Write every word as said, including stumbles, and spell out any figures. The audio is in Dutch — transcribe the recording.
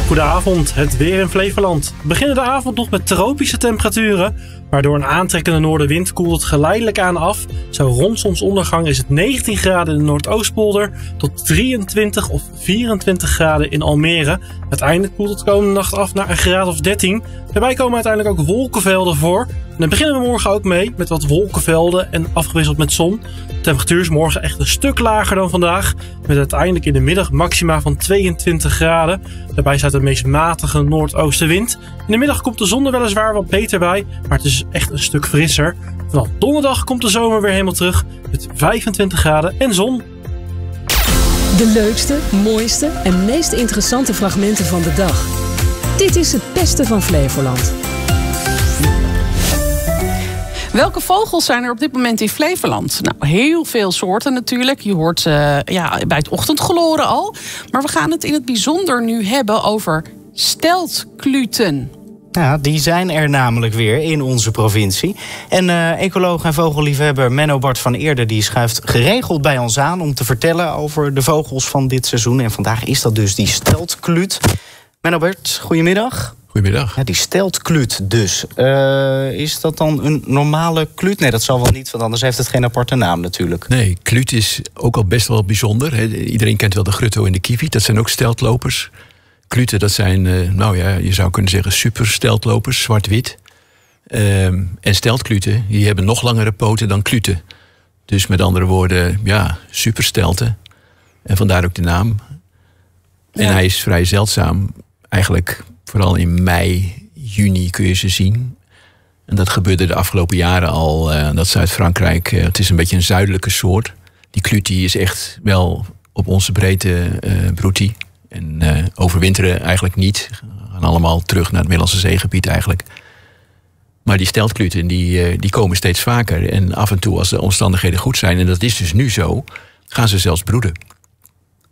Goedenavond, het weer in Flevoland. We beginnen de avond nog met tropische temperaturen. Maar door een aantrekkende noordenwind koelt het geleidelijk aan af. Zo rond zonsondergang is het negentien graden in de Noordoostpolder tot drieëntwintig of vierentwintig graden in Almere. Uiteindelijk koelt het komende nacht af naar een graad of dertien. Daarbij komen uiteindelijk ook wolkenvelden voor. En daar beginnen we morgen ook mee met wat wolkenvelden en afgewisseld met zon. De temperatuur is morgen echt een stuk lager dan vandaag. Met uiteindelijk in de middag maxima van tweeëntwintig graden. Daarbij staat de meest matige noordoostenwind. In de middag komt de zon er weliswaar wat beter bij, maar het is echt een stuk frisser. Vanaf donderdag komt de zomer weer helemaal terug met vijfentwintig graden en zon. De leukste, mooiste en meest interessante fragmenten van de dag. Dit is het beste van Flevoland. Welke vogels zijn er op dit moment in Flevoland? Nou, heel veel soorten natuurlijk. Je hoort uh, ja, bij het ochtendgloren al. Maar we gaan het in het bijzonder nu hebben over steltkluten. Ja, die zijn er namelijk weer in onze provincie. En uh, ecoloog en vogelliefhebber Menno Bart van Eerde die schuift geregeld bij ons aan om te vertellen over de vogels van dit seizoen. En vandaag is dat dus die steltkluut. Menno Bart, goedemiddag. Goedemiddag. Ja, die steltkluut dus. Uh, is dat dan een normale kluut? Nee, dat zal wel niet, want anders heeft het geen aparte naam natuurlijk. Nee, kluut is ook al best wel bijzonder. Hè. Iedereen kent wel de grutto en de kievit. Dat zijn ook steltlopers. Kluten, dat zijn, uh, nou ja, je zou kunnen zeggen supersteltlopers, zwart-wit. Uh, en steltkluten, die hebben nog langere poten dan kluten. Dus met andere woorden, ja, superstelten. En vandaar ook de naam. Ja. En hij is vrij zeldzaam. Eigenlijk vooral in mei, juni kun je ze zien. En dat gebeurde de afgelopen jaren al. Uh, dat Zuid-Frankrijk, uh, het is een beetje een zuidelijke soort. Die kluut die is echt wel op onze breedte uh, broedt die. En uh, overwinteren eigenlijk niet. Gaan allemaal terug naar het Middellandse zeegebied eigenlijk. Maar die steltkluten die, uh, die komen steeds vaker. En af en toe als de omstandigheden goed zijn, en dat is dus nu zo, gaan ze zelfs broeden.